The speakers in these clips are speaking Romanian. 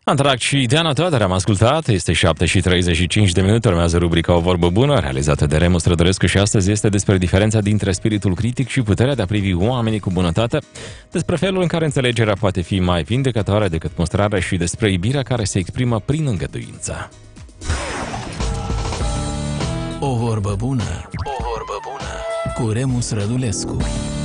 Antrac și Diana Toader am ascultat, este 7:35 de minute, urmează rubrica O vorbă bună, realizată de Remu Strădărescu și astăzi este despre diferența dintre spiritul critic și puterea de a privi oamenii cu bunătate, despre felul în care înțelegerea poate fi mai vindecătoare decât mostrarea și despre iubirea care se exprimă prin îngăduință. O vorbă bună, o vorbă bună, cu Remu Strădulescu.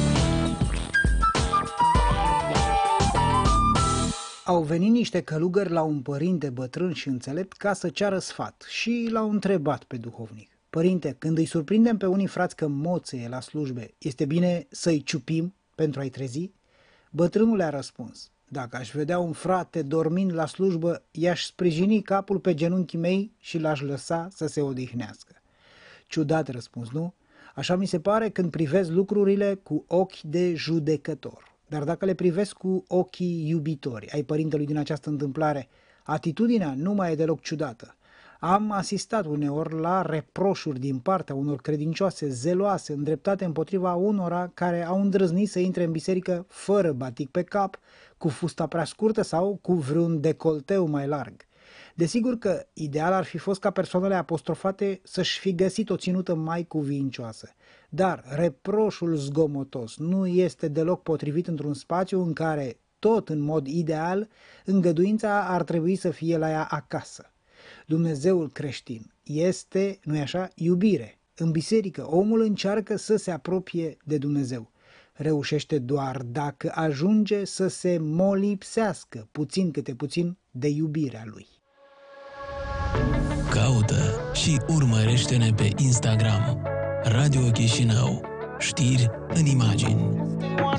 Au venit niște călugări la un părinte bătrân și înțelept ca să ceară sfat și l-au întrebat pe duhovnic: Părinte, când îi surprindem pe unii frați că moțeie la slujbe, este bine să-i ciupim pentru a-i trezi? Bătrânul le-a răspuns: Dacă aș vedea un frate dormind la slujbă, i-aș sprijini capul pe genunchii mei și l-aș lăsa să se odihnească. Ciudat răspuns, nu? Așa mi se pare când privesc lucrurile cu ochi de judecător. Dar dacă le privesc cu ochii iubitori ai părintelui din această întâmplare, atitudinea nu mai e deloc ciudată. Am asistat uneori la reproșuri din partea unor credincioase zeloase îndreptate împotriva unora care au îndrăznit să intre în biserică fără batic pe cap, cu fusta prea scurtă sau cu vreun decolteu mai larg. Desigur că ideal ar fi fost ca persoanele apostrofate să-și fi găsit o ținută mai cuvincioasă, dar reproșul zgomotos nu este deloc potrivit într-un spațiu în care, tot în mod ideal, îngăduința ar trebui să fie la ea acasă. Dumnezeul creștin este, nu-i așa, iubire. În biserică, omul încearcă să se apropie de Dumnezeu. Reușește doar dacă ajunge să se molipsească puțin câte puțin de iubirea lui. Caută și urmărește-ne pe Instagram. Radio Chișinău. Știri în imagini.